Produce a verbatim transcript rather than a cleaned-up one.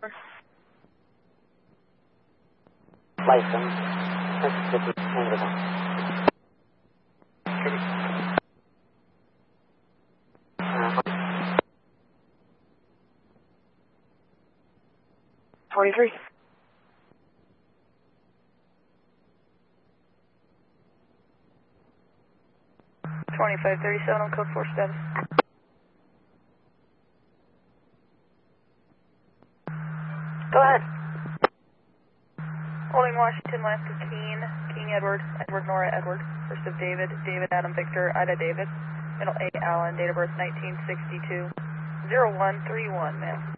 License, Mississippi, Canada. Twenty-three. Twenty-five thirty-seven on code four status. Go ahead. Holding Washington last to King, King Edward, Edward Nora Edward, first of David, David Adam Victor, Ida David, middle A Allen, date of birth nineteen sixty-two, zero one three one, ma'am.